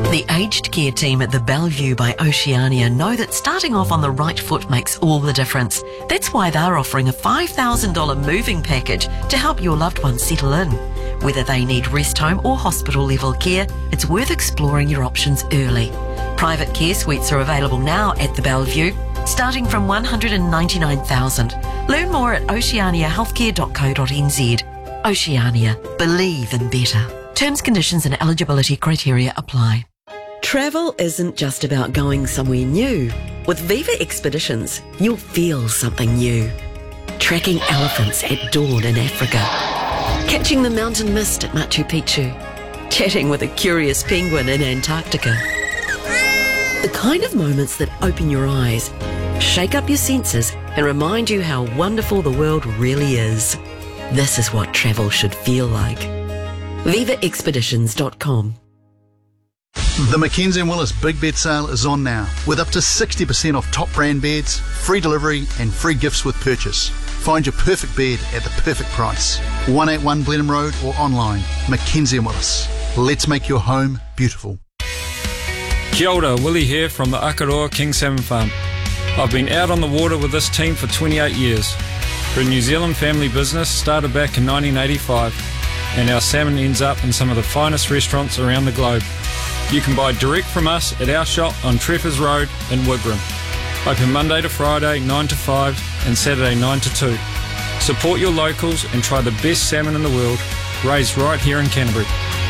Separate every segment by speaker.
Speaker 1: The aged care team at the Bellevue by Oceania know that starting off on the right foot makes all the difference. That's why they're offering a $5,000 moving package to help your loved one settle in. Whether they need rest home or hospital level care, it's worth exploring your options early. Private care suites are available now at the Bellevue, starting from $199,000. Learn more at oceaniahealthcare.co.nz. Oceania. Believe in better. Terms, conditions and eligibility criteria apply. Travel isn't just about going somewhere new. With Viva Expeditions, you'll feel something new. Tracking elephants at dawn in Africa. Catching the mountain mist at Machu Picchu. Chatting with a curious penguin in Antarctica. The kind of moments that open your eyes, shake up your senses and remind you how wonderful the world really is. This is what travel should feel like. VivaExpeditions.com.
Speaker 2: The Mackenzie & Willis Big Bed Sale is on now, with up to 60% off top brand beds, free delivery and free gifts with purchase. Find your perfect bed at the perfect price. 181 Blenheim Road or online. Mackenzie & Willis. Let's make your home beautiful.
Speaker 3: Kia ora, Willie here from the Akaroa King Salmon Farm. I've been out on the water with this team for 28 years. We're a New Zealand family business started back in 1985, and our salmon ends up in some of the finest restaurants around the globe. You can buy direct from us at our shop on Treffers Road in Wigram. Open Monday to Friday 9 to 5 and Saturday 9 to 2. Support your locals and try the best salmon in the world, raised right here in Canterbury.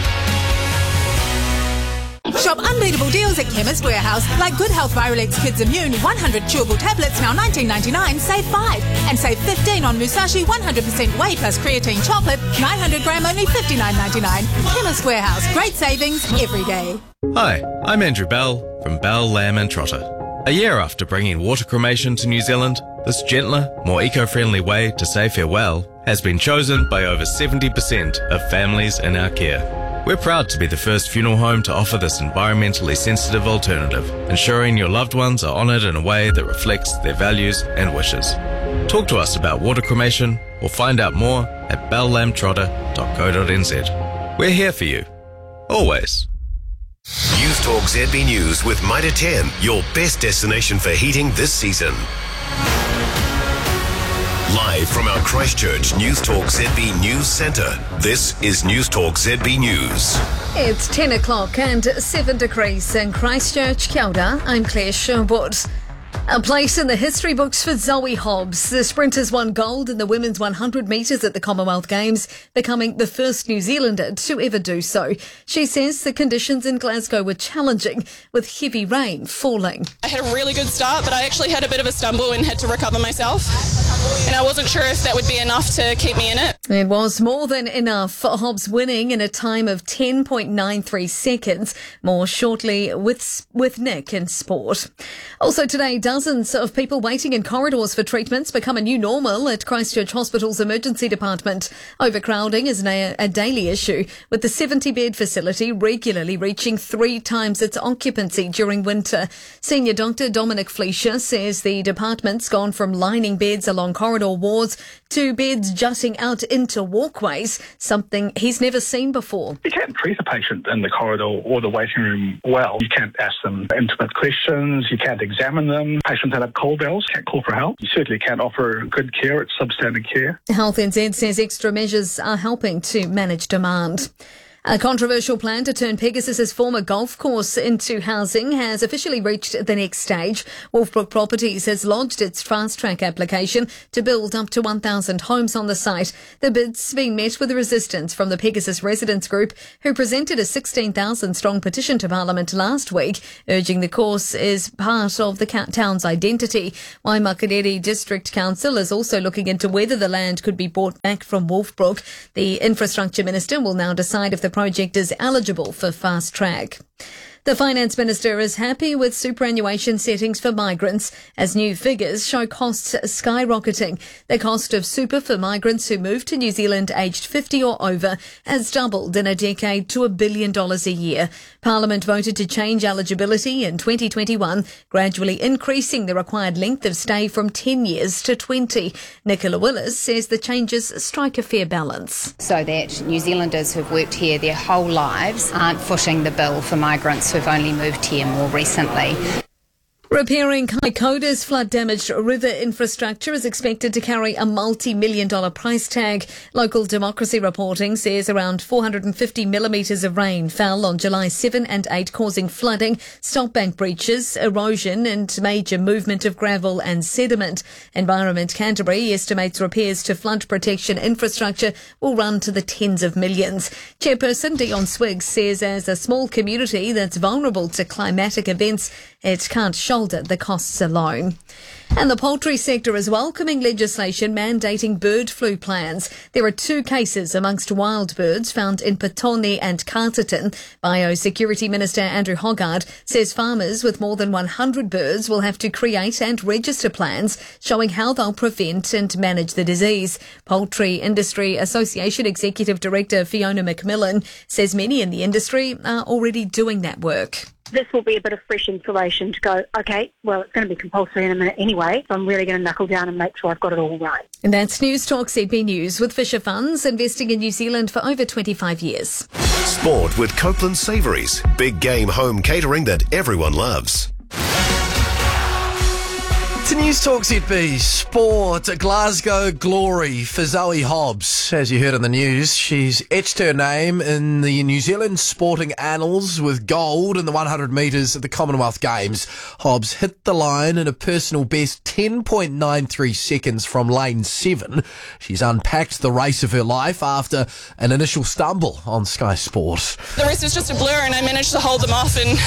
Speaker 4: Shop unbeatable deals at Chemist Warehouse, like Good Health Virolex Kids Immune 100 chewable tablets, now $19.99, save 5. And save 15 on Musashi 100% whey plus creatine chocolate, 900 gram, only $59.99. Chemist Warehouse, great savings every day.
Speaker 5: Hi, I'm Andrew Bell from Bell, Lamb and Trotter. A year after bringing water cremation to New Zealand, this gentler, more eco-friendly way to say farewell has been chosen by over 70% of families in our care. We're proud to be the first funeral home to offer this environmentally sensitive alternative, ensuring your loved ones are honoured in a way that reflects their values and wishes. Talk to us about water cremation or find out more at bellamtrotter.co.nz. We're here for you. Always.
Speaker 6: News Talk ZB News with Mitre 10, your best destination for heating this season. Live from our Christchurch News Talk ZB News Centre, this is News Talk ZB News.
Speaker 7: It's 10 o'clock and 7 degrees in Christchurch. Kia ora, I'm Claire Sherwood. A place in the history books for Zoe Hobbs. The sprinters won gold in the women's 100 metres at the Commonwealth Games, becoming the first New Zealander to ever do so. She says the conditions in Glasgow were challenging, with heavy rain falling.
Speaker 8: I had a really good start, but I actually had a bit of a stumble and had to recover myself. And I wasn't sure if that would be enough to keep me in it.
Speaker 7: It was more than enough for Hobbs winning in a time of 10.93 seconds. More shortly with Nick in sport. Also today, dozens of people waiting in corridors for treatments become a new normal at Christchurch Hospital's emergency department. Overcrowding is a daily issue, with the 70-bed facility regularly reaching 3 times its occupancy during winter. Senior Dr. Dominic Fleischer says the department's gone from lining beds along corridor walls to beds jutting out into walkways, something he's never seen before.
Speaker 9: You can't treat a patient in the corridor or the waiting room well. You can't ask them intimate questions. You can't examine them. Patients that have cold bells can't call for help. You certainly can't offer good care. It's substandard care.
Speaker 7: Health NZ says extra measures are helping to manage demand. A controversial plan to turn Pegasus's former golf course into housing has officially reached the next stage. Wolfbrook Properties has lodged its fast-track application to build up to 1,000 homes on the site. The bid's being met with resistance from the Pegasus Residents Group, who presented a 16,000-strong petition to Parliament last week, urging the course is part of the town's identity. Waimakariri District Council is also looking into whether the land could be bought back from Wolfbrook. The Infrastructure Minister will now decide if the project is eligible for fast track. The Finance Minister is happy with superannuation settings for migrants as new figures show costs skyrocketing. The cost of super for migrants who move to New Zealand aged 50 or over has doubled in a decade to $1 billion a year. Parliament voted to change eligibility in 2021, gradually increasing the required length of stay from 10 years to 20. Nicola Willis says the changes strike a fair balance.
Speaker 10: So that New Zealanders who've worked here their whole lives aren't footing the bill for migrants we've only moved here more recently.
Speaker 7: Repairing Kaikoura's flood-damaged river infrastructure is expected to carry a multi-million-dollar price tag. Local Democracy reporting says around 450 millimetres of rain fell on July 7 and 8, causing flooding, stop bank breaches, erosion and major movement of gravel and sediment. Environment Canterbury estimates repairs to flood protection infrastructure will run to the tens of millions. Chairperson Dion Swiggs says as a small community that's vulnerable to climatic events, it can't shoulder the costs alone. And the poultry sector is welcoming legislation mandating bird flu plans. There are 2 cases amongst wild birds found in Petone and Carterton. Biosecurity Minister Andrew Hoggard says farmers with more than 100 birds will have to create and register plans showing how they'll prevent and manage the disease. Poultry Industry Association Executive Director Fiona McMillan says many in the industry are already doing that work.
Speaker 11: This will be a bit of fresh information to go, okay, well, it's going to be compulsory in a minute anyway, so I'm really going to knuckle down and make sure I've got it all right.
Speaker 7: And that's News Talk ZB News with Fisher Funds, investing in New Zealand for over 25 years.
Speaker 6: Sport with Copeland Savouries. Big game home catering that everyone loves.
Speaker 12: To News Talk ZB, sport, Glasgow glory for Zoe Hobbs. As you heard in the news, she's etched her name in the New Zealand sporting annals with gold in the 100 metres at the Commonwealth Games. Hobbs hit the line in a personal best 10.93 seconds from lane 7. She's unpacked the race of her life after an initial stumble on Sky Sport.
Speaker 8: The rest was just a blur and I managed to hold them off and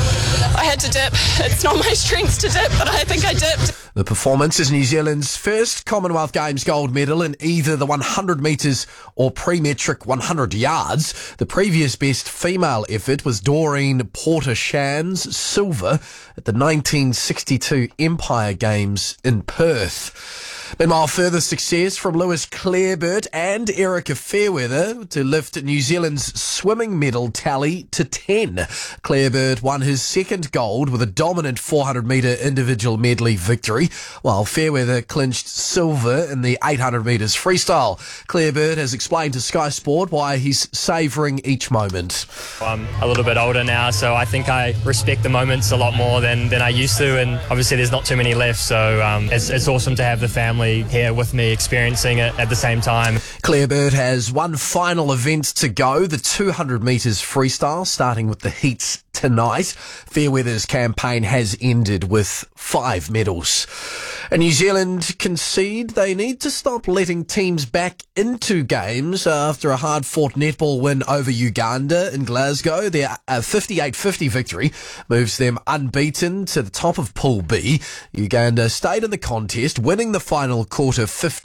Speaker 8: I had to dip. It's not my strength to dip, but I think I dipped.
Speaker 12: The performance is New Zealand's first Commonwealth Games gold medal in either the 100 metres or pre-metric 100 yards. The previous best female effort was Doreen Porter-Shan's silver at the 1962 Empire Games in Perth. Meanwhile, further success from Lewis Clareburt and Erica Fairweather to lift New Zealand's swimming medal tally to 10. Clareburt won his second gold with a dominant 400-metre individual medley victory, while Fairweather clinched silver in the 800 metres freestyle. Clareburt has explained to Sky Sport why he's savouring each moment.
Speaker 13: I'm a little bit older now, so I think I respect the moments a lot more than I used to, and obviously there's not too many left, so it's awesome to have the family here with me experiencing it at the same time.
Speaker 12: Clareburt has one final event to go, the 200 metres freestyle, starting with the heats tonight. Fairweather's campaign has ended with 5 medals. And New Zealand concede they need to stop letting teams back into games after a hard-fought netball win over Uganda in Glasgow. Their 58-50 victory moves them unbeaten to the top of Pool B. Uganda stayed in the contest, winning the final quarter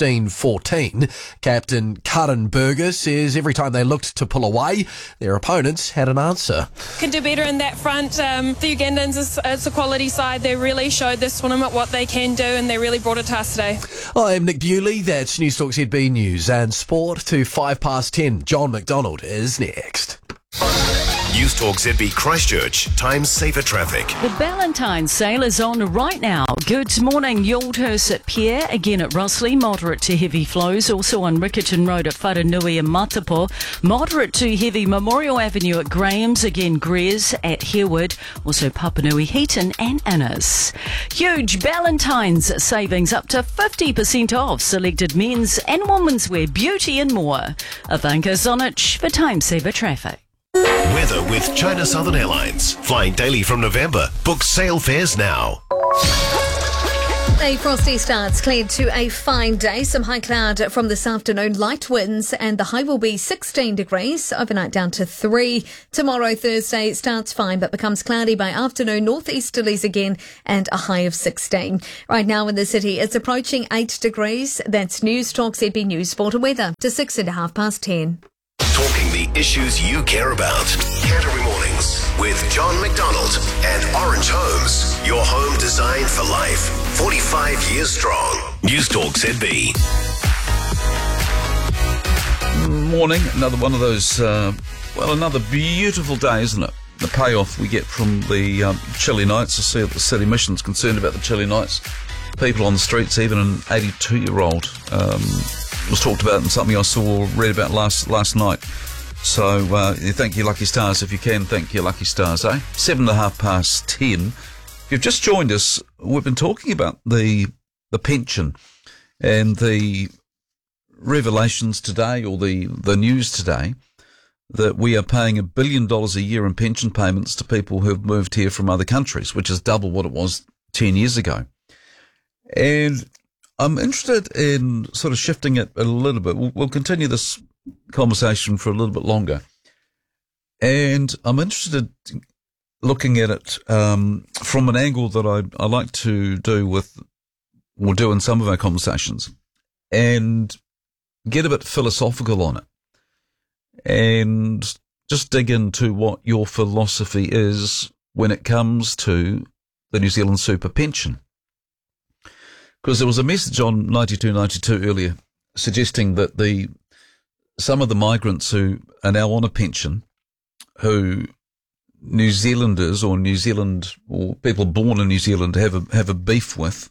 Speaker 12: 15-14. Captain Karen Berger says every time they looked to pull away, their opponents had an answer.
Speaker 14: Can do better in that front. The Ugandans, it's a quality side. They really showed this tournament what they can do, and they really brought it to us today.
Speaker 12: I'm Nick Bewley. That's News Talk ZB News and Sport to 10:05. John McDonald is next.
Speaker 6: News Talk ZB Christchurch. Time saver traffic.
Speaker 15: The Valentine's sale is on right now. Good morning. Yoldhurst at Pierre, again at Rossley, moderate to heavy flows. Also on Riccarton Road at Wharanui and Matapo. Moderate to heavy Memorial Avenue at Graham's, again Greers at Harewood. Also Papanui, Heaton and Innes. Huge Valentine's savings up to 50% off selected men's and women's wear, beauty and more. Ivanka Zonich for Time Saver Traffic.
Speaker 6: Weather with China Southern Airlines. Flying daily from November. Book sale fares now.
Speaker 7: A frosty starts, cleared to a fine day. Some high cloud from this afternoon, light winds, and the high will be 16 degrees, overnight down to 3. Tomorrow, Thursday, starts fine but becomes cloudy by afternoon, northeasterlies again, and a high of 16. Right now in the city, it's approaching 8 degrees. That's News Talk ZB News Sport and Weather to 10:06.
Speaker 6: Talking the issues you care about. Canterbury Mornings with John McDonald and Orange Homes. Your home designed for life. 45 years strong. News Talk ZB.
Speaker 16: Morning. Another one of those, another beautiful day, isn't it? The payoff we get from the chilly nights. I see that the City Mission's concerned about the chilly nights. People on the streets, even an 82-year-old was talked about in something I saw or read about last night. So you thank your lucky stars if you can. Thank your lucky stars, eh? 10:07. If you've just joined us, we've been talking about the pension and the revelations today, or the news today, that we are paying $1 billion a year in pension payments to people who have moved here from other countries, which is double what it was 10 years ago. And I'm interested in sort of shifting it a little bit. We'll continue this conversation for a little bit longer. And I'm interested in looking at it from an angle that I like to do in some of our conversations, and get a bit philosophical on it, and just dig into what your philosophy is when it comes to the New Zealand super pension. Because there was a message on 9292 earlier suggesting that some of the migrants who are now on a pension, who New Zealanders or people born in New Zealand have a beef with,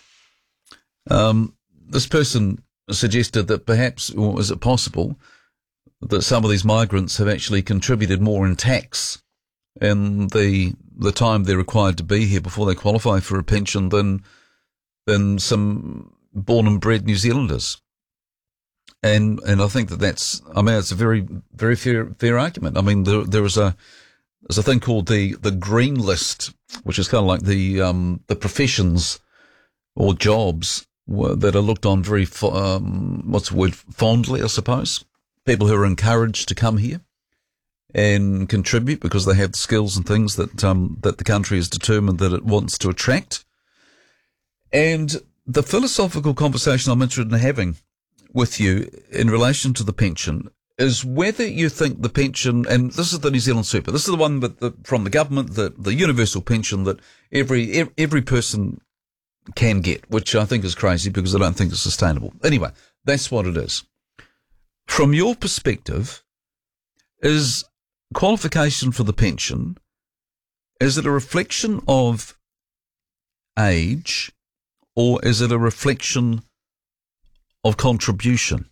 Speaker 16: this person suggested that perhaps, or is it possible, that some of these migrants have actually contributed more in tax in the time they're required to be here before they qualify for a pension than some born and bred New Zealanders. And I think it's a very, very fair argument. I mean, there's a thing called the green list, which is kind of like the professions or jobs that are looked on very, fondly, I suppose. People who are encouraged to come here and contribute because they have the skills and things that the country is determined that it wants to attract. And the philosophical conversation I'm interested in having with you in relation to the pension is whether you think the pension, and this is the New Zealand Super, this is the one from the government, the universal pension that every person can get, which I think is crazy because I don't think it's sustainable. Anyway, that's what it is. From your perspective, is qualification for the pension, is it a reflection of age, or is it a reflection of contribution?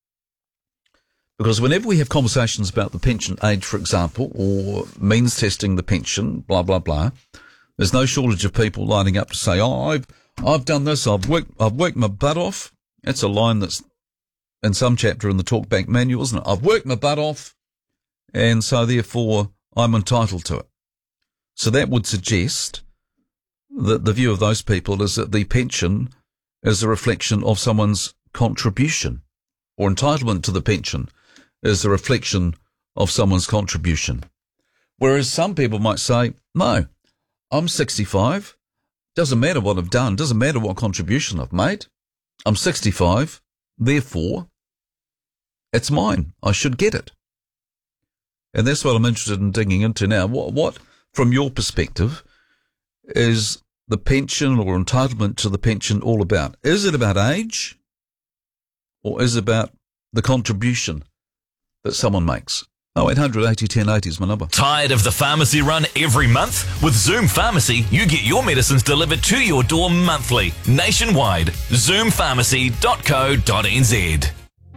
Speaker 16: Because whenever we have conversations about the pension age, for example, or means testing the pension, blah, blah, blah, there's no shortage of people lining up to say, I've done this, I've worked my butt off. That's a line that's in some chapter in the Talkback manual, isn't it? I've worked my butt off, and so therefore I'm entitled to it. So that would suggest that the view of those people is that the pension is a reflection of someone's contribution, or entitlement to the pension is a reflection of someone's contribution. Whereas some people might say, no, I'm 65. Doesn't matter what I've done. Doesn't matter what contribution I've made. I'm 65. Therefore, it's mine. I should get it. And that's what I'm interested in digging into now. What from your perspective, is the pension or entitlement to the pension all about? Is it about age, or is it about the contribution that someone makes? 0800 80 10 80 is my number.
Speaker 17: Tired of the pharmacy run every month? With Zoom Pharmacy, you get your medicines delivered to your door monthly, nationwide. Zoompharmacy.co.nz.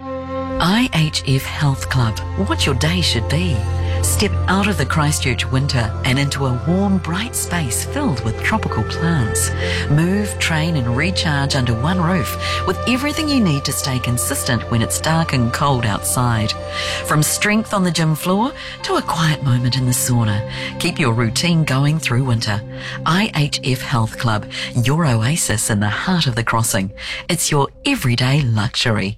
Speaker 1: IHF Health Club. What your day should be. Step out of the Christchurch winter and into a warm, bright space filled with tropical plants. Move, train and recharge under one roof with everything you need to stay consistent when it's dark and cold outside. From strength on the gym floor to a quiet moment in the sauna. Keep your routine going through winter. IHF Health Club, your oasis in the heart of the crossing. It's your everyday luxury.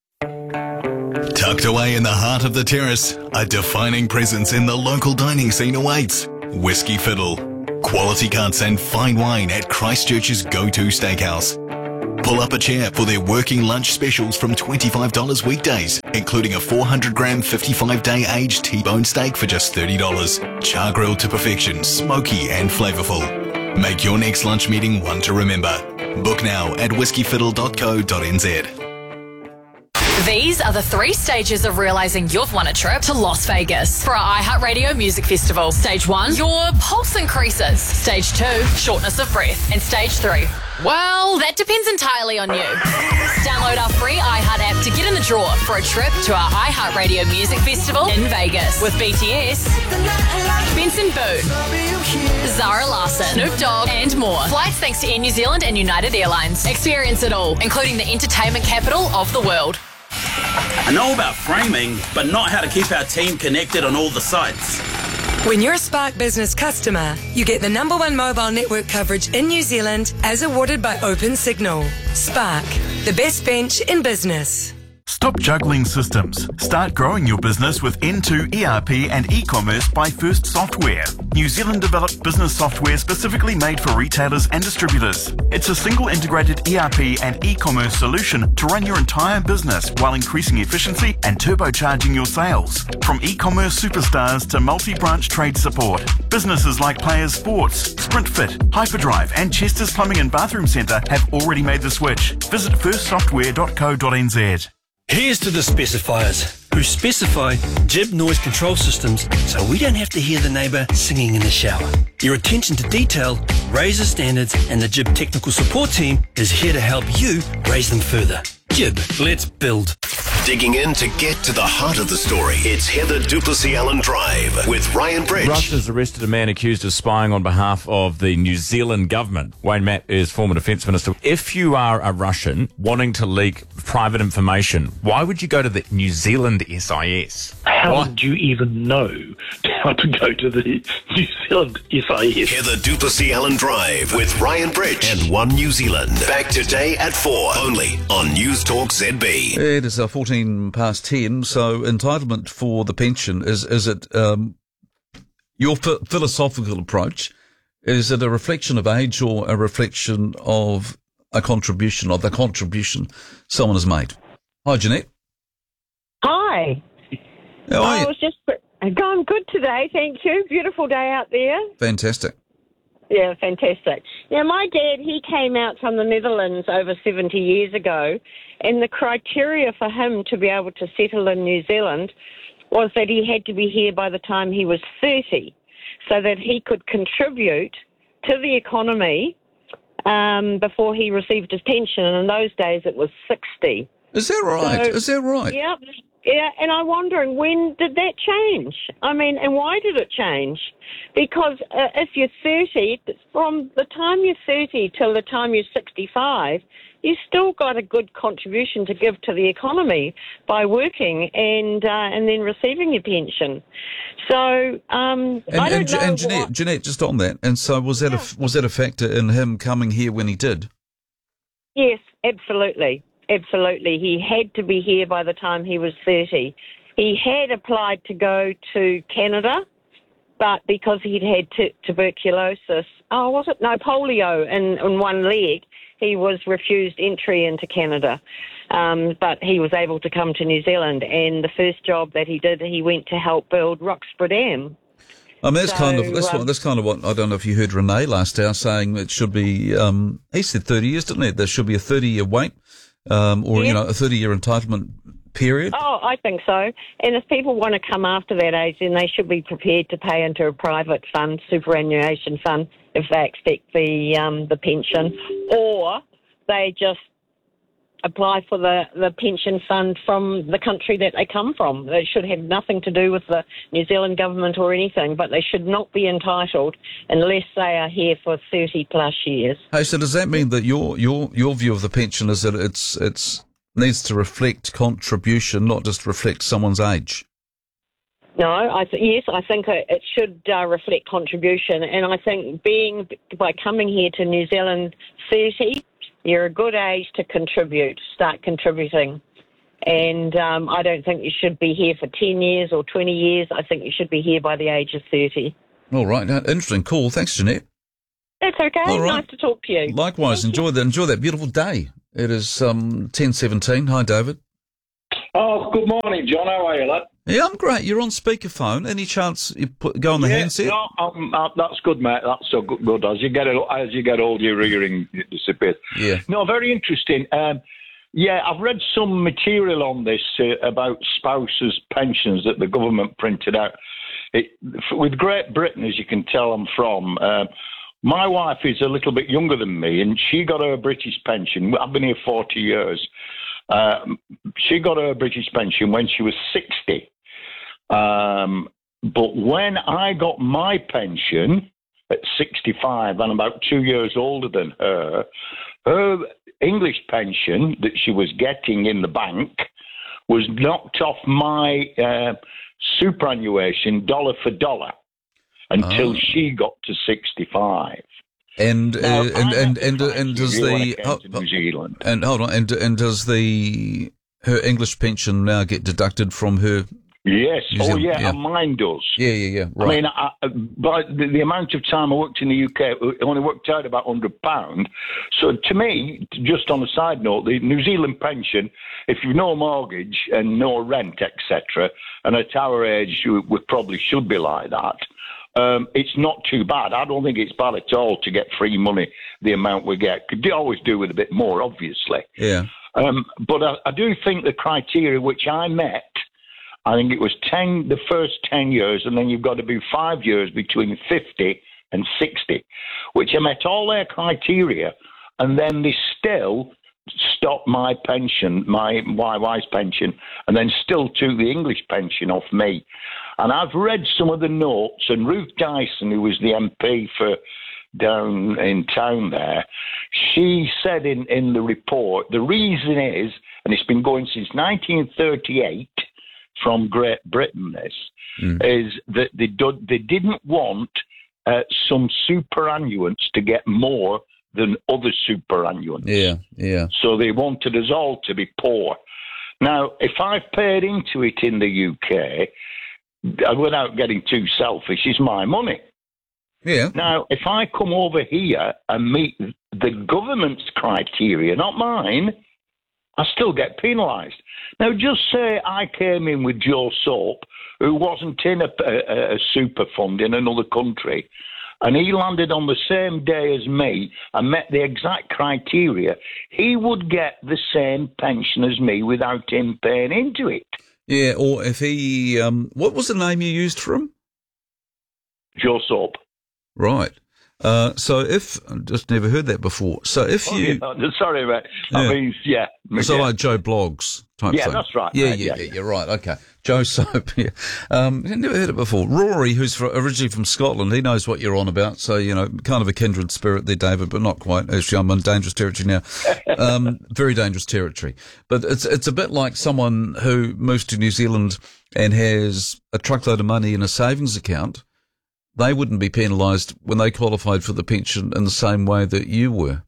Speaker 6: Tucked away in the heart of the terrace, a defining presence in the local dining scene awaits. Whiskey Fiddle. Quality cuts and fine wine at Christchurch's go-to steakhouse. Pull up a chair for their working lunch specials from $25 weekdays, including a 400-gram 55-day aged T-bone steak for just $30. Char grilled to perfection, smoky and flavourful. Make your next lunch meeting one to remember. Book now at whiskeyfiddle.co.nz.
Speaker 18: These are the 3 stages of realising you've won a trip to Las Vegas for our iHeartRadio Music Festival. Stage 1, your pulse increases. Stage 2, shortness of breath. And Stage 3, well, that depends entirely on you. Download our free iHeart app to get in the draw for a trip to our iHeartRadio Music Festival in Vegas with BTS, Benson Boone, Zara Larsson, Snoop Dogg, and more. Flights thanks to Air New Zealand and United Airlines. Experience it all, including the entertainment capital of the world.
Speaker 19: I know about framing, but not how to keep our team connected on all the sites.
Speaker 20: When you're a Spark Business customer, you get the #1 mobile network coverage in New Zealand as awarded by Opensignal. Spark, the best bench in business.
Speaker 21: Stop juggling systems. Start growing your business with N2 ERP and e-commerce by First Software. New Zealand developed business software specifically made for retailers and distributors. It's a single integrated ERP and e-commerce solution to run your entire business while increasing efficiency and turbocharging your sales. From e-commerce superstars to multi-branch trade support, businesses like Players Sports, SprintFit, Hyperdrive and Chester's Plumbing and Bathroom Centre have already made the switch. Visit firstsoftware.co.nz.
Speaker 22: Here's to the specifiers who specify Jib noise control systems so we don't have to hear the neighbour singing in the shower. Your attention to detail raises standards and the Jib technical support team is here to help you raise them further. Jib, let's build.
Speaker 6: Digging in to get to the heart of the story. It's Heather Duplessis-Allen Drive with Ryan Bridge.
Speaker 23: Russia's arrested a man accused of spying on behalf of the New Zealand government. Wayne Matt is former Defence Minister. If you are a Russian wanting to leak private information, why would you go to the New Zealand SIS?
Speaker 24: How would you even know how to go to the New Zealand SIS?
Speaker 6: Heather Duplessis-Allen Drive with Ryan Bridge and One New Zealand. Back today at 4, only on News Talk ZB.
Speaker 16: It is 14 past 10, so entitlement for the pension, is it your philosophical approach? Is it a reflection of age or a reflection of a contribution, of the contribution someone has made? Hi, Jeanette.
Speaker 25: Hi.
Speaker 16: How are you?
Speaker 25: I was just going good today, thank you. Beautiful day out there.
Speaker 16: Fantastic.
Speaker 25: Yeah, fantastic. Now, my dad, he came out from the Netherlands over 70 years ago, and the criteria for him to be able to settle in New Zealand was that he had to be here by the time he was 30, so that he could contribute to the economy before he received his pension, and in those days it was 60.
Speaker 16: Is that right?
Speaker 25: So,
Speaker 16: is that right?
Speaker 25: Yeah. Yeah, and I'm wondering, when did that change? I mean, and why did it change? Because if you're 30, from the time you're 30 till the time you're 65, you've still got a good contribution to give to the economy by working and then receiving your pension. So I don't know.
Speaker 16: And Jeanette, just on that, and so was that a factor in him coming here when he did?
Speaker 25: Yes, absolutely. Absolutely. He had to be here by the time he was 30. He had applied to go to Canada, but because he'd had tuberculosis, polio in one leg, he was refused entry into Canada. But he was able to come to New Zealand, and the first job that he did, he went to help build Roxburgh Dam.
Speaker 16: I mean, that's kind of what, I don't know if you heard Renee last hour saying it should be, he said 30 years, didn't he? There should be a 30-year wait. A 30-year entitlement period? Oh,
Speaker 25: I think so. And if people want to come after that age, then they should be prepared to pay into a private fund, superannuation fund, if they expect the pension, or they just apply for the pension fund from the country that they come from. They should have nothing to do with the New Zealand government or anything, but they should not be entitled unless they are here for 30 plus years.
Speaker 16: Hey, so does that mean that your view of the pension is that it's needs to reflect contribution, not just reflect someone's age?
Speaker 25: No, yes, I think it should reflect contribution, and I think by coming here to New Zealand 30, you're a good age to start contributing. And I don't think you should be here for 10 years or 20 years. I think you should be here by the age of 30.
Speaker 16: All right. Interesting. Cool. Thanks, Jeanette.
Speaker 25: That's okay. All right. Nice to talk to you.
Speaker 16: Likewise. Enjoy that beautiful day. It is 10:17. Hi, David.
Speaker 26: Oh, good morning, John. How are you, lad?
Speaker 16: Yeah, I'm great. You're on speakerphone. Any chance you go on the handset?
Speaker 26: No, that's good, mate. That's so good. As you get old, your hearing disappears.
Speaker 16: Yeah.
Speaker 26: No, very interesting. Yeah, I've read some material on this about spouses' pensions that the government printed out. With Great Britain, as you can tell I'm from, my wife is a little bit younger than me, and she got her British pension. I've been here 40 years. She got her British pension when she was 60. But when I got my pension at 65, and about 2 years older than her English pension that she was getting in the bank was knocked off my superannuation dollar for dollar until she got to 65.
Speaker 16: And
Speaker 26: Now,
Speaker 16: does
Speaker 26: New Zealand.
Speaker 16: And hold on, and does her English pension now get deducted from her?
Speaker 26: Yes.
Speaker 16: New Zealand?
Speaker 26: And mine does.
Speaker 16: Yeah. Right.
Speaker 26: I mean, by the amount of time I worked in the UK, it only worked out about £100. So to me, just on a side note, the New Zealand pension, if you've no mortgage and no rent, etc., and at our age, we probably should be like that. It's not too bad. I don't think it's bad at all to get free money, the amount we get. Could always do with a bit more, obviously.
Speaker 16: Yeah.
Speaker 26: But I do think the criteria which I met, I think it was the first 10 years, and then you've got to be 5 years between 50 and 60, which I met all their criteria, and then they still stopped my pension, my wife's pension, and then still took the English pension off me. And I've read some of the notes, and Ruth Dyson, who was the MP for down in town there, she said in the report, the reason is, and it's been going since 1938, from Great Britain, is that they didn't want some superannuants to get more than other superannuants.
Speaker 16: Yeah.
Speaker 26: So they wanted us all to be poor. Now, if I've paid into it in the UK, without getting too selfish, it's my money.
Speaker 16: Yeah.
Speaker 26: Now, if I come over here and meet the government's criteria, not mine, I still get penalised. Now, just say I came in with Joe Soap, who wasn't in a super fund in another country, and he landed on the same day as me and met the exact criteria, he would get the same pension as me without him paying into it.
Speaker 16: Yeah, or if he... what was the name you used for him?
Speaker 26: Joe Soap.
Speaker 16: Right. So if... I just never heard that before. So if you...
Speaker 26: Sorry, mate. I mean, yeah.
Speaker 16: So like Joe Bloggs type thing.
Speaker 26: Yeah, that's right.
Speaker 16: Yeah, you're right. Okay. Joe Soap, yeah. Never heard it before. Rory, who's originally from Scotland, he knows what you're on about. So, kind of a kindred spirit there, David, but not quite. Actually, I'm in dangerous territory now. Very dangerous territory. But it's a bit like someone who moves to New Zealand and has a truckload of money in a savings account. They wouldn't be penalised when they qualified for the pension in the same way that you were.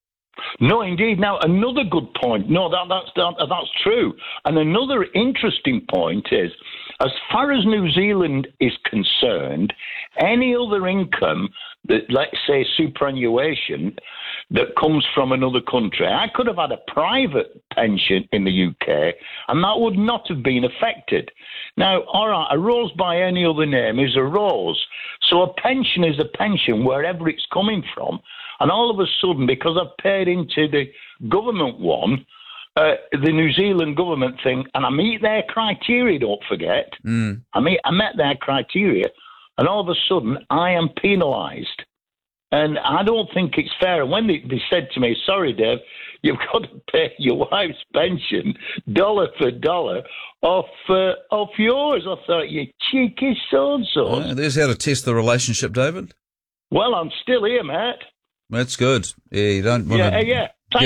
Speaker 26: No, indeed. Now, another good point. No, that's true. And another interesting point is, as far as New Zealand is concerned, any other income that, let's say, superannuation that comes from another country, I could have had a private pension in the UK, and that would not have been affected. Now, all right, a rose by any other name is a rose. So a pension is a pension wherever it's coming from. And all of a sudden, because I've paid into the government one, the New Zealand government thing, and I meet their criteria, don't forget. I met their criteria, and all of a sudden, I am penalised. And I don't think it's fair. And when they said to me, sorry, Dave, you've got to pay your wife's pension dollar for dollar off yours, I thought, you cheeky so-and-so.
Speaker 16: There's how to test the relationship, David.
Speaker 26: Well, I'm still here, mate.
Speaker 16: That's good. Yeah, you don't want to...
Speaker 26: Yeah.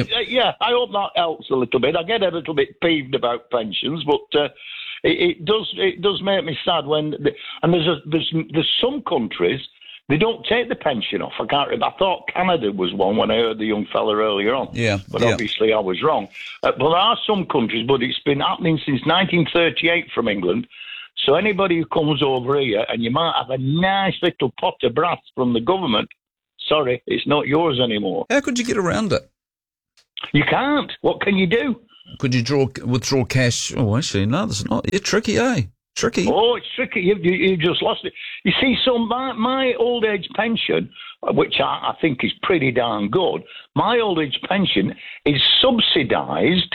Speaker 26: I hope that helps a little bit. I get a little bit peeved about pensions, but it does make me sad when... And there's some countries, they don't take the pension off. I thought Canada was one when I heard the young fella earlier on.
Speaker 16: Yeah.
Speaker 26: But obviously I was wrong. But there are some countries, but it's been happening since 1938 from England. So anybody who comes over here and you might have a nice little pot of brass from the government, sorry, it's not yours anymore.
Speaker 16: How could you get around it?
Speaker 26: You can't. What can you do?
Speaker 16: Could you withdraw cash? Oh, actually, no, that's not. It's tricky, eh? Tricky.
Speaker 26: Oh, it's tricky. You just lost it. You see, so my old age pension, which I think is pretty darn good, my old age pension is subsidised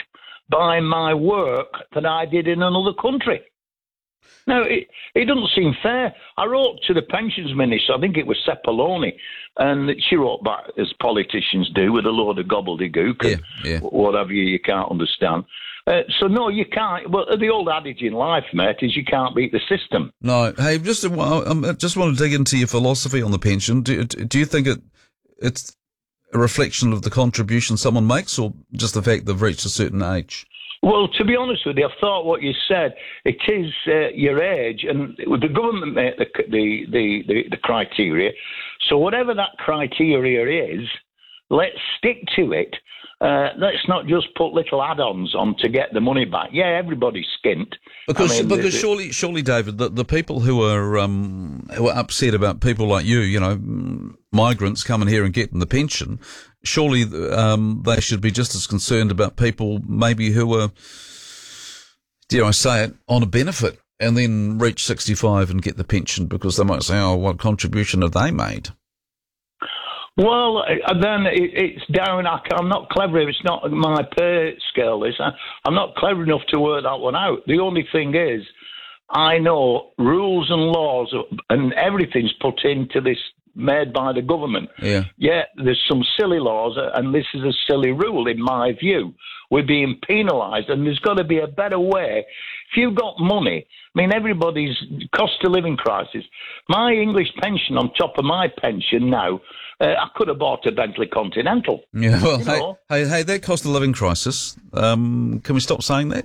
Speaker 26: by my work that I did in another country. No, it doesn't seem fair. I wrote to the pensions minister, I think it was Cepoloni, and she wrote back, as politicians do, with a load of gobbledygook and whatever you can't understand. So, no, you can't. Well, the old adage in life, mate, is you can't beat the system.
Speaker 16: No. Hey, just want to dig into your philosophy on the pension. Do you think it's a reflection of the contribution someone makes, or just the fact they've reached a certain age?
Speaker 26: Well, to be honest with you, I thought what you said, it is your age, and the government made the criteria. So whatever that criteria is, let's stick to it. Let's not just put little add-ons on to get the money back. Yeah, everybody's skint.
Speaker 16: Because surely, David, the people who are upset about people like you, migrants coming here and getting the pension, surely they should be just as concerned about people maybe who are, dare I say it, on a benefit and then reach 65 and get the pension, because they might say, oh, what contribution have they made?
Speaker 26: Well, then it's down. I'm not clever. It's not my pay scale. This. I'm not clever enough to work that one out. The only thing is, I know rules and laws and everything's put into this, made by the government. Yeah, there's some silly laws, and this is a silly rule in my view. We're being penalised, and there's got to be a better way. If you've got money, everybody's cost of living crisis. My English pension on top of my pension now, I could have bought a Bentley Continental.
Speaker 16: Yeah, well, hey, that cost of living crisis. Can we stop saying that?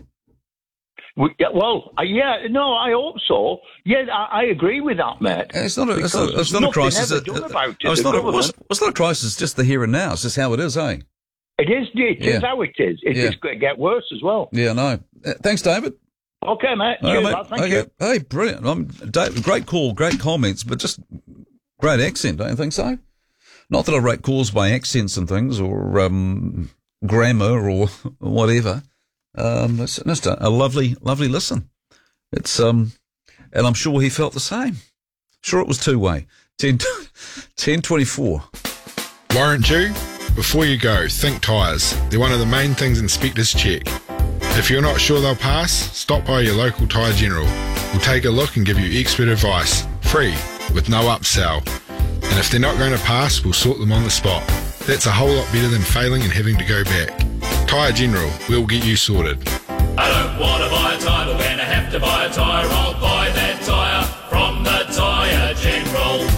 Speaker 26: I hope so. Yeah, I agree with that, mate.
Speaker 16: It's not a crisis. It's not a crisis, it's just the here and now. It's just how it is, eh?
Speaker 26: It is, it's how it is. It's going to get worse as well.
Speaker 16: Yeah, no. Thanks, David.
Speaker 26: Okay, mate. Cheers, mate. Thank you.
Speaker 16: Hey, brilliant. David, great call, great comments, but just great accent, don't you think so? Not that I rate calls by accents and things, or grammar, or whatever. It's just a lovely listen. It's and I'm sure he felt the same. Sure, it was two-way. 10:24.
Speaker 2: Warrant you? Before you go, think tyres. They're one of the main things inspectors check. If you're not sure they'll pass, stop by your local Tyre General. We'll take a look and give you expert advice, free, with no upsell. And if they're not going to pass, we'll sort them on the spot. That's a whole lot better than failing and having to go back. Tyre General, we'll get you sorted.
Speaker 3: I don't want to buy a tyre, but when I have to buy a tyre, I'll buy that tyre from the Tyre General.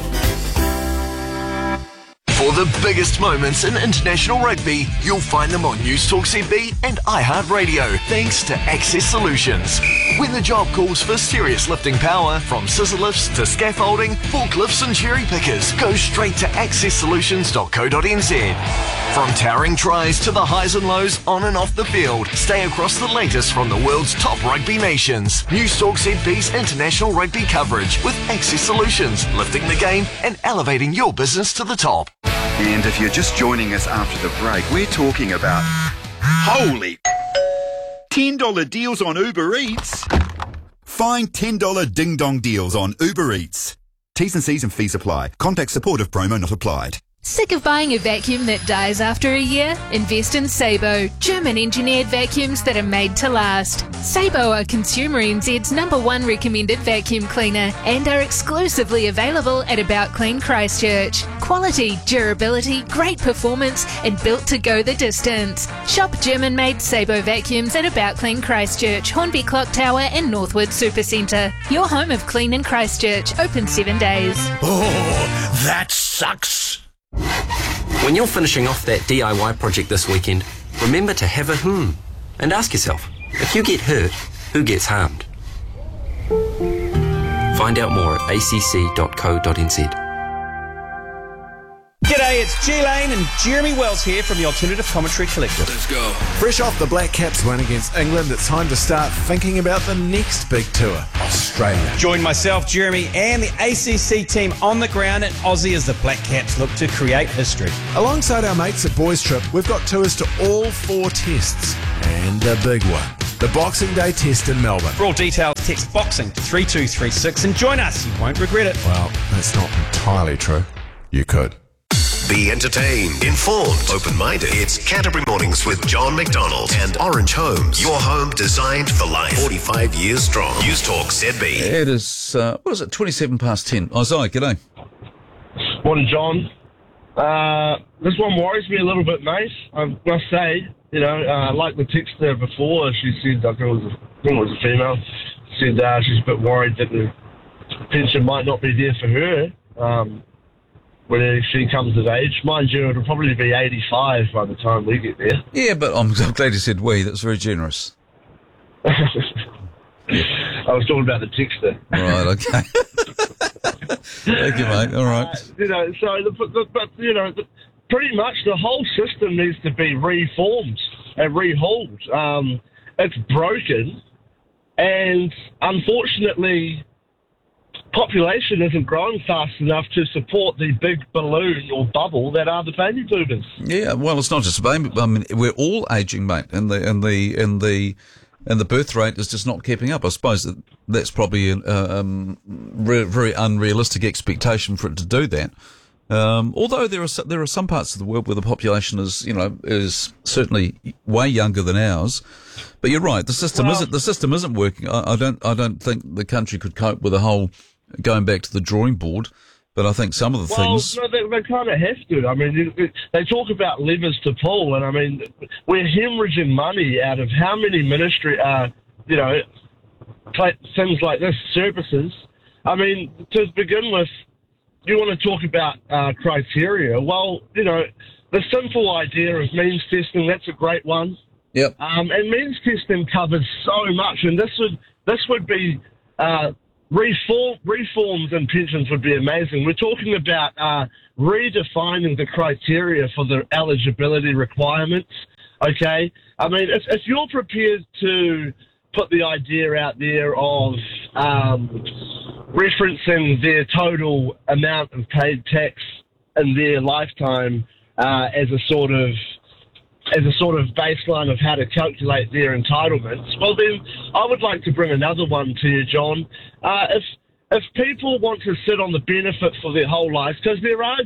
Speaker 6: For the biggest moments in international rugby, you'll find them on Newstalk ZB and iHeartRadio, thanks to Access Solutions. When the job calls for serious lifting power, from scissor lifts to scaffolding, forklifts and cherry pickers, go straight to accesssolutions.co.nz. From towering tries to the highs and lows on and off the field, stay across the latest from the world's top rugby nations. Newstalk ZB's international rugby coverage with Access Solutions, lifting the game and elevating your business to the top.
Speaker 4: And if you're just joining us after the break, we're talking about holy $10 deals on Uber Eats. Find $10 ding-dong deals on Uber Eats. T's and C's and fees apply. Contact support if promo not applied.
Speaker 5: Sick of buying a vacuum that dies after a year? Invest in Sabo, German-engineered vacuums that are made to last. Sabo are Consumer NZ's #1 recommended vacuum cleaner and are exclusively available at About Clean Christchurch. Quality, durability, great performance, and built to go the distance. Shop German-made Sabo vacuums at About Clean Christchurch, Hornby Clock Tower and Northwood Supercentre. Your home of clean in Christchurch, open 7 days.
Speaker 9: Oh, that sucks.
Speaker 10: When you're finishing off that DIY project this weekend, remember to have a and ask yourself, if you get hurt, who gets harmed? Find out more at acc.co.nz.
Speaker 27: G'day, it's G Lane and Jeremy Wells here from the Alternative Commentary Collective.
Speaker 28: Let's go. Fresh off the Black Caps win against England, it's time to start thinking about the next big tour, Australia.
Speaker 27: Join myself, Jeremy, and the ACC team on the ground in Aussie as the Black Caps look to create history.
Speaker 28: Alongside our mates at Boys Trip, we've got tours to all 4 tests and a big one, the Boxing Day test in Melbourne.
Speaker 27: For all details, text BOXING to 3236 and join us. You won't regret it.
Speaker 28: Well, that's not entirely true. You could.
Speaker 6: Be entertained, informed, open-minded. It's Canterbury Mornings with John McDonald and Orange Homes. Your home designed for life. 45 years strong. News Talk ZB.
Speaker 16: It is, 27 past 10. Isaiah, g'day.
Speaker 7: Morning, John. This one worries me a little bit, mate. I must say, like the texter before, she said, I think it was a female, said she's a bit worried that the pension might not be there for her when she comes of age. Mind you, it'll probably be 85 by the time we get there.
Speaker 16: Yeah, but I'm glad you said we. That's very generous.
Speaker 7: I was talking about the texter.
Speaker 16: Right, okay. Thank you, mate. All right. Pretty much the whole system needs to be reformed and rehauled. It's broken, and unfortunately, population isn't growing fast enough to support the big balloon or bubble that are the baby boomers. Yeah, well, it's not just baby. I mean, we're all aging, mate, and the birth rate is just not keeping up. I suppose that's probably a very unrealistic expectation for it to do that. Although there are some parts of the world where the population is certainly way younger than ours. But you're right, the system isn't working. I don't think the country could cope with a whole going back to the drawing board. But I think some of the things...
Speaker 7: Well, they kind of have to. I mean, they talk about levers to pull, and I mean, we're hemorrhaging money out of how many things like this, services. I mean, to begin with, you want to talk about criteria. Well, the simple idea of means testing, that's a great one.
Speaker 16: Yep.
Speaker 7: And means testing covers so much, and this would be... reforms and pensions would be amazing. We're talking about redefining the criteria for the eligibility requirements, okay? I mean, if you're prepared to put the idea out there of referencing their total amount of paid tax in their lifetime as a sort of baseline of how to calculate their entitlements, well then I would like to bring another one to you, John. If people want to sit on the benefit for their whole life, because there are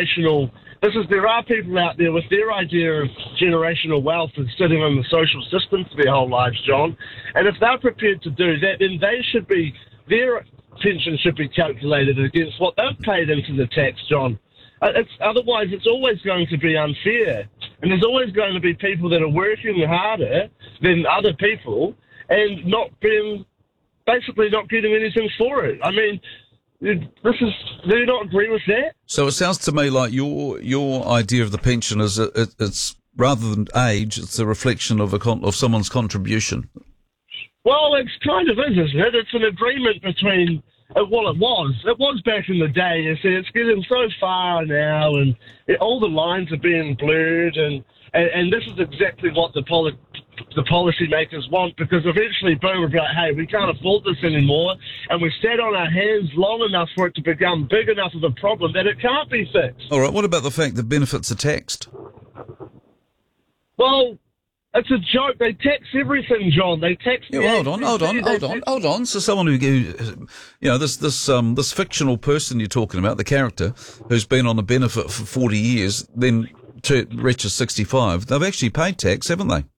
Speaker 7: people out there with their idea of generational wealth and sitting on the social system for their whole lives, John, and if they're prepared to do that, then their pension should be calculated against what they've paid into the tax, John. Otherwise, it's always going to be unfair. And there's always going to be people that are working harder than other people and basically not getting anything for it. I mean, do you not agree with that?
Speaker 16: So it sounds to me like your idea of the pension is it's rather than age, it's a reflection of someone's contribution.
Speaker 7: Well, it's kind of is, isn't it? It's an agreement between... Well, it was back in the day. You see, it's getting so far now, and all the lines are being blurred, and this is exactly what the policymakers want, because eventually, boom, we'll be like, hey, we can't afford this anymore, and we've sat on our hands long enough for it to become big enough of a problem that it can't be fixed. All
Speaker 16: right, what about the fact that benefits are taxed?
Speaker 7: Well... It's a joke. They tax everything, John. They tax.
Speaker 16: Yeah, well, hold on. So someone who this fictional person you're talking about, the character who's been on the benefit for 40 years, then reaches 65. They've actually paid tax, haven't they?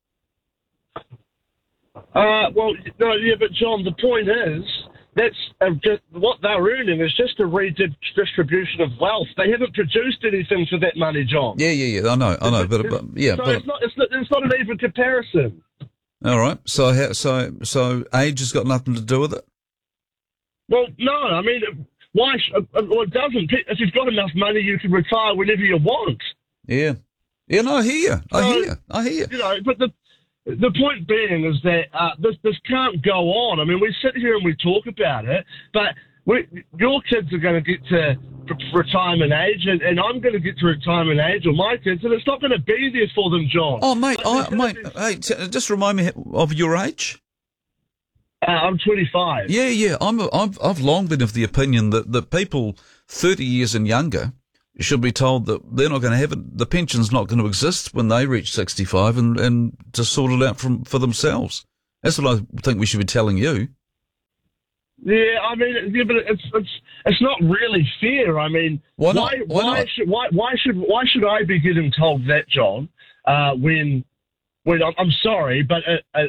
Speaker 7: Well, no, yeah, but John, the point is that's just what they're earning is just a redistribution of wealth. They haven't produced anything for that money, John.
Speaker 16: Yeah. I know. But yeah,
Speaker 7: so it's not an even comparison.
Speaker 16: All right. So age has got nothing to do with it.
Speaker 7: Well, no. I mean, why? Well, it doesn't. If you've got enough money, you can retire whenever you want.
Speaker 16: Yeah. No, I hear you.
Speaker 7: But the point being is that this can't go on. I mean, we sit here and we talk about it, but your kids are going to get to retirement age, and I'm going to get to retirement age, or my kids, and it's not going to be there for them, John.
Speaker 16: Oh, mate, hey, just remind me of your age.
Speaker 7: I'm 25.
Speaker 16: Yeah. I've long been of the opinion that people 30 years and younger should be told that they're not going to have it. The pension's not going to exist when they reach 65 and to sort it out for themselves. That's what I think we should be telling you.
Speaker 7: Yeah, I mean, but it's not really fair. I mean, why should I be getting told that, John? When I'm sorry, but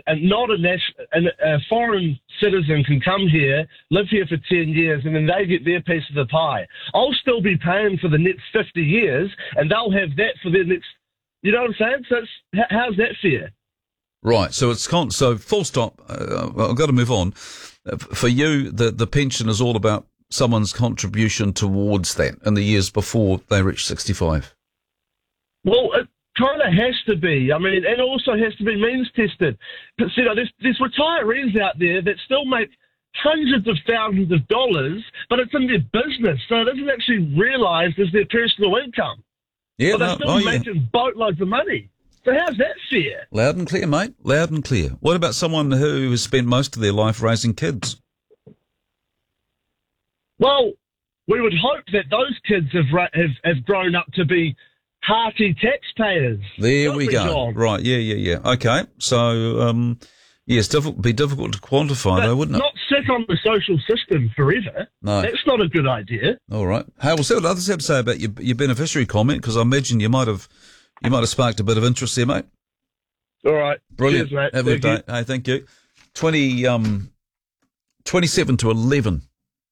Speaker 7: a foreign citizen can come here, live here for 10 years, and then they get their piece of the pie. I'll still be paying for the next 50 years, and they'll have that for their next. You know what I'm saying? So how's that fair?
Speaker 16: Right. So so full stop. I've got to move on. For you, the pension is all about someone's contribution towards that in the years before they reach 65.
Speaker 7: Well, it kind of has to be. I mean, and also has to be means tested. But see, there's retirees out there that still make hundreds of thousands of dollars, but it's in their business, so it isn't actually realised as their personal income.
Speaker 16: Yeah,
Speaker 7: but they're still making boatloads of money. So how's that fair?
Speaker 16: Loud and clear, mate. Loud and clear. What about someone who has spent most of their life raising kids?
Speaker 7: Well, we would hope that those kids have grown up to be hearty taxpayers.
Speaker 16: There we go.
Speaker 7: John?
Speaker 16: Right, yeah. Okay, so, yes, be difficult to quantify, though, wouldn't it?
Speaker 7: Not sit on the social system forever.
Speaker 16: No.
Speaker 7: That's not a good idea.
Speaker 16: All right. Hey, we'll see what others have to say about your beneficiary comment, because I imagine you might have sparked a bit of interest there, mate.
Speaker 7: All right.
Speaker 16: Brilliant.
Speaker 7: Cheers, mate.
Speaker 16: Have a good day. Hey, thank you. 27 to 11.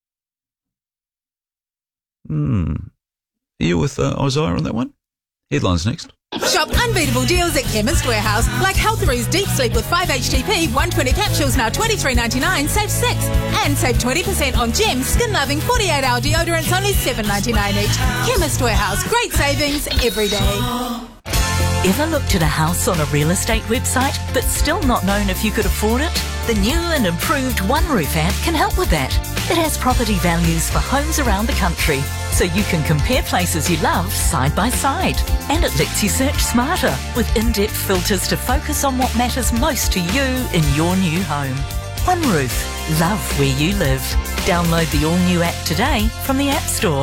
Speaker 16: Are you with Isaiah on that one? Headlines next.
Speaker 1: Shop unbeatable deals at Chemist Warehouse, like Healthary's Deep Sleep with 5-HTP, 120 capsules now $23.99, save 6. And save 20% on Gem Skin Loving 48-hour deodorants, only $7.99 each. Chemist Warehouse, great savings every day.
Speaker 8: Ever looked at a house on a real estate website but still not known if you could afford it? The new and improved OneRoof app can help with that. It has property values for homes around the country, so you can compare places you love side by side. And it lets you search smarter with in-depth filters to focus on what matters most to you in your new home. OneRoof. Love where you live. Download the all-new app today from the App Store.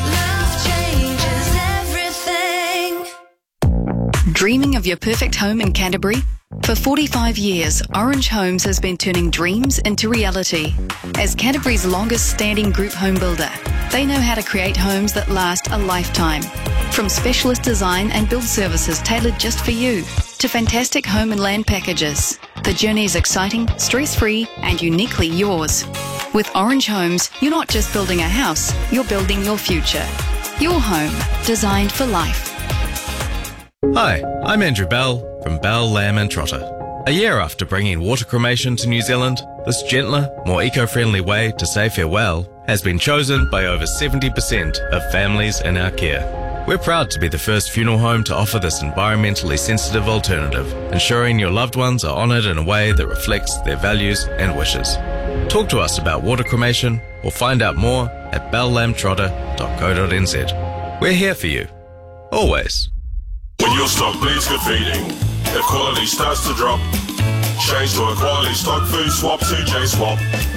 Speaker 11: Dreaming of your perfect home in Canterbury? For 45 years, Orange Homes has been turning dreams into reality. As Canterbury's longest standing group home builder, they know how to create homes that last a lifetime. From specialist design and build services tailored just for you, to fantastic home and land packages. The journey is exciting, stress-free, and uniquely yours. With Orange Homes, you're not just building a house, you're building your future. Your home, designed for life.
Speaker 12: Hi, I'm Andrew Bell from Bell, Lamb and Trotter. A year after bringing water cremation to New Zealand, this gentler, more eco-friendly way to say farewell has been chosen by over 70% of families in our care. We're proud to be the first funeral home to offer this environmentally sensitive alternative, ensuring your loved ones are honoured in a way that reflects their values and wishes. Talk to us about water cremation or find out more at belllambtrotter.co.nz. We're here for you. Always.
Speaker 13: When your stock bleeds good feeding, if quality starts to drop, change to a quality stock food swap to J-Swap.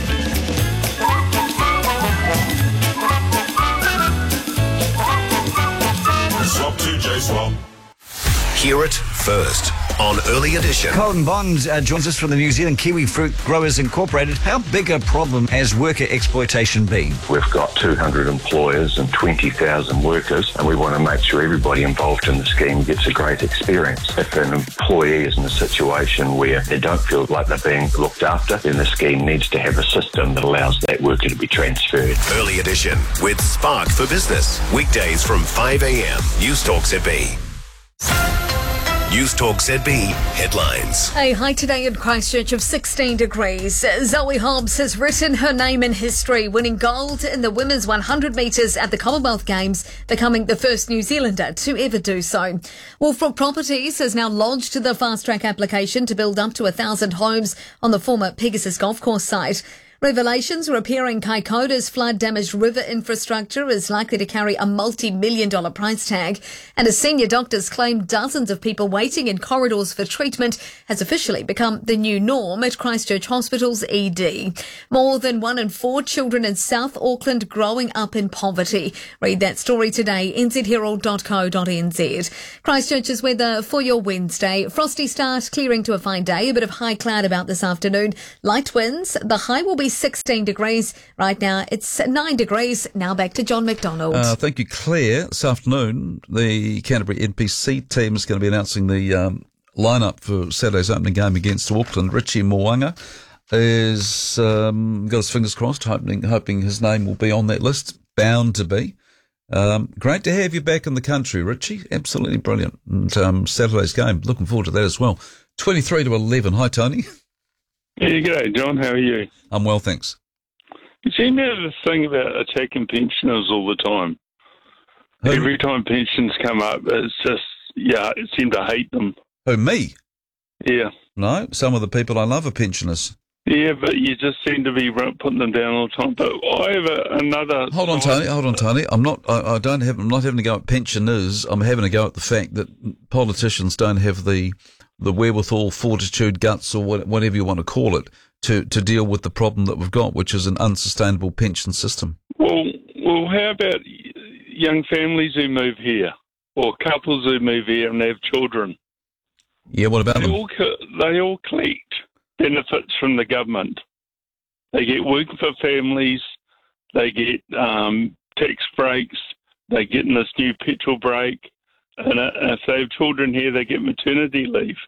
Speaker 13: Swap to J-Swap.
Speaker 6: Hear it first on Early Edition.
Speaker 14: Colin Bond joins us from the New Zealand Kiwi Fruit Growers Incorporated. How big a problem has worker exploitation been?
Speaker 15: We've got 200 employers and 20,000 workers, and we want to make sure everybody involved in the scheme gets a great experience. If an employee is in a situation where they don't feel like they're being looked after, then the scheme needs to have a system that allows that worker to be transferred.
Speaker 6: Early Edition with Spark for Business. Weekdays from 5 a.m. News Talk ZB. News Talk ZB headlines.
Speaker 17: A high today in Christchurch of 16 degrees. Zoe Hobbs has written her name in history, winning gold in the women's 100 metres at the Commonwealth Games, becoming the first New Zealander to ever do so. Wolfrock Properties has now lodged the fast-track application to build up to 1,000 homes on the former Pegasus Golf Course site. Revelations repairing Kaikoura's flood-damaged river infrastructure is likely to carry a multi-million-dollar price tag, and as senior doctors claim dozens of people waiting in corridors for treatment has officially become the new norm at Christchurch Hospital's ED. More than 1 in 4 children in South Auckland growing up in poverty. Read that story today, nzherald.co.nz. Christchurch's weather for your Wednesday. Frosty start, clearing to a fine day, a bit of high cloud about this afternoon. Light winds, the high will be Canterbury 16 degrees. Right now it's 9 degrees. Now back to John McDonald.
Speaker 16: Thank you, Claire. This afternoon, the Canterbury NPC team is going to be announcing the lineup for Saturday's opening game against Auckland. Richie Moanga is got his fingers crossed, hoping his name will be on that list. Bound to be. Great to have you back in the country, Richie. Absolutely brilliant. And Saturday's game, looking forward to that as well. 23-11. Hi, Tony.
Speaker 18: Yeah, g'day, John. How are you?
Speaker 16: I'm well, thanks.
Speaker 18: You seem to have this thing about attacking pensioners all the time. Every time pensions come up, it's just, it seems to hate them.
Speaker 16: Who, me?
Speaker 18: Yeah.
Speaker 16: No, some of the people I love are pensioners.
Speaker 18: Yeah, but you just seem to be putting them down all the time. But I have another...
Speaker 16: Hold on, Tony. I'm not having to go at pensioners. I'm having to go at the fact that politicians don't have the wherewithal, fortitude, guts, or whatever you want to call it, to deal with the problem that we've got, which is an unsustainable pension system.
Speaker 18: Well, how about young families who move here, or couples who move here and have children?
Speaker 16: Yeah, what about them?
Speaker 18: They all collect benefits from the government. They get work for families, they get tax breaks, they get in this new petrol break, and if they have children here, they get maternity leave.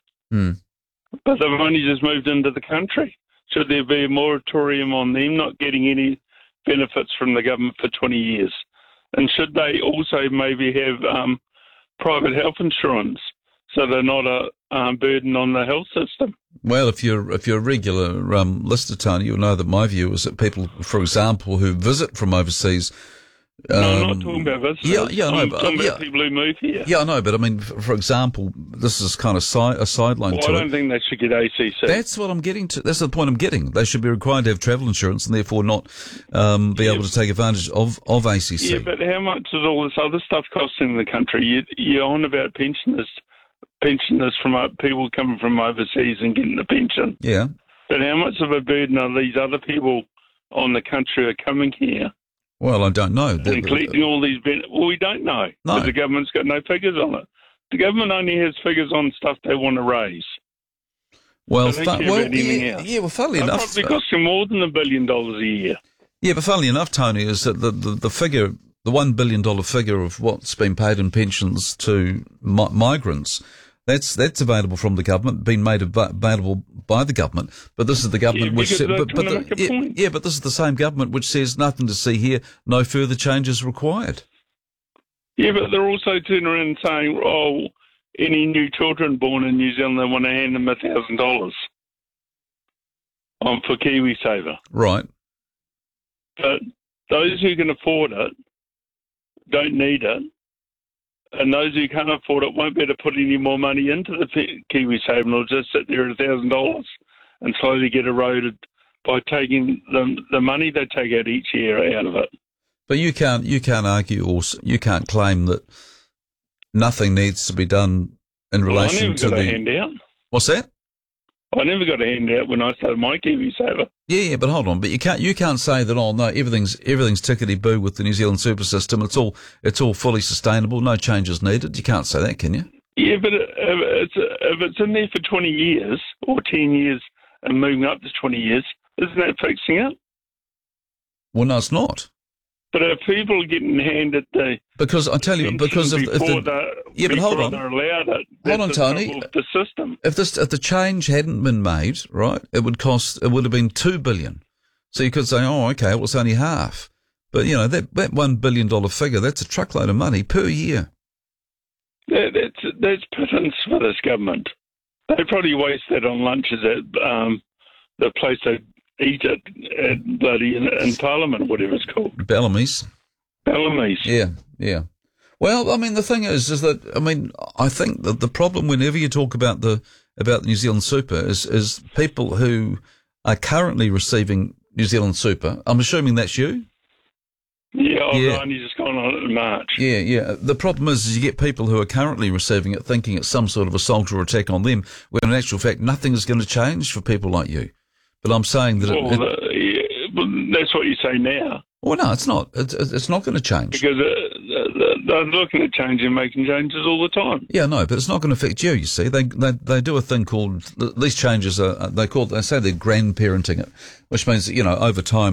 Speaker 18: But they've only just moved into the country. Should there be a moratorium on them not getting any benefits from the government for 20 years? And should they also maybe have private health insurance so they're not a burden on the health system?
Speaker 16: Well, if you're a regular listener, Tony, you'll know that my view is that people, for example, who visit from overseas...
Speaker 18: no, I'm not talking about visitors. I'm talking about people who move here.
Speaker 16: Yeah, I know, but I mean, for example, this is kind of a sideline to it.
Speaker 18: I don't think they should get ACC.
Speaker 16: That's what I'm getting to. That's the point I'm getting. They should be required to have travel insurance and therefore not be able to take advantage of ACC.
Speaker 18: Yeah, but how much is all this other stuff costing the country? You're on about pensioners from people coming from overseas and getting a pension.
Speaker 16: Yeah.
Speaker 18: But how much of a burden are these other people on the country who are coming here?
Speaker 16: Well, I don't know.
Speaker 18: And collecting all these we don't know.
Speaker 16: No.
Speaker 18: Because the government's got no figures on it. The government only has figures on stuff they want to raise.
Speaker 16: Well,
Speaker 18: funnily
Speaker 16: enough,
Speaker 18: probably costing more than $1 billion a year.
Speaker 16: Yeah, but funnily enough, Tony, is that the figure, the $1 billion figure of what's been paid in pensions to migrants, that's available from the government, been made available by the government. But this is the government which says, but this is the same government which says nothing to see here, no further changes required.
Speaker 18: Yeah, but they're also turning around and saying, oh, any new children born in New Zealand, they want to hand them $1,000 for KiwiSaver.
Speaker 16: Right.
Speaker 18: But those who can afford it don't need it. And those who can't afford it won't be able to put any more money into the KiwiSaver, and it'll just sit there at $1,000 and slowly get eroded by taking the money they take out each year out of it.
Speaker 16: But you can't argue, or you can't claim that nothing needs to be done in relation to the...
Speaker 18: I never got a handout.
Speaker 16: What's that?
Speaker 18: I never got a handout when I started my KiwiSaver.
Speaker 16: Yeah, but hold on. But you can't say that. Oh no, everything's tickety boo with the New Zealand super system. It's all fully sustainable. No changes needed. You can't say that, can you?
Speaker 18: Yeah, but if it's in there for 20 years or 10 years and moving up to 20 years, isn't that fixing it?
Speaker 16: Well, no, it's not.
Speaker 18: But if people are getting handed the...
Speaker 16: Because I tell you, because of
Speaker 18: but hold on. They're allowed it.
Speaker 16: Hold on, Tony.
Speaker 18: The system.
Speaker 16: If the change hadn't been made, right, it would have been $2 billion. So you could say, oh, okay, well, it's only half. But you know that $1 billion figure, that's a truckload of money per year.
Speaker 18: That's pittance for this government. They probably waste that on lunches at the place they eat at bloody in Parliament, whatever it's called.
Speaker 16: Bellamy's. Yeah. Well, I mean, the thing is that, I mean, I think that the problem whenever you talk about the New Zealand Super is people who are currently receiving New Zealand Super. I'm assuming that's you?
Speaker 18: Yeah, I've only just gone on it in March.
Speaker 16: Yeah. The problem is you get people who are currently receiving it thinking it's some sort of assault or attack on them, when in actual fact nothing is going to change for people like you. But I'm saying that
Speaker 18: that's what you say now.
Speaker 16: Well, no, it's not. It's not going to change.
Speaker 18: Because they're looking at changing, making changes all the time.
Speaker 16: Yeah, no, but it's not going to affect you. You see, they do a thing called these changes are they say they're grandparenting it, which means that, over time